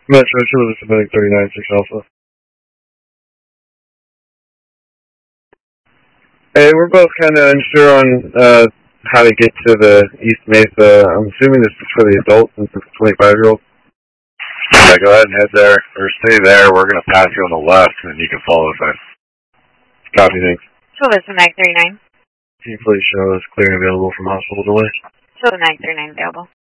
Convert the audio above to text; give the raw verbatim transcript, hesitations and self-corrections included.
Metro two, this is Medic thirty-nine, six Alpha. Hey, we're both kind of unsure on uh, how to get to the East Mesa. I'm assuming this is for the adults since it's twenty-five-year-olds. Yeah, go ahead and head there, or stay there. We're going to pass you on the left, and you can follow us in. Copy, thanks. So this is Medic thirty-nine. Can you please show us clear and available from hospital delay? So the Medic thirty-nine available.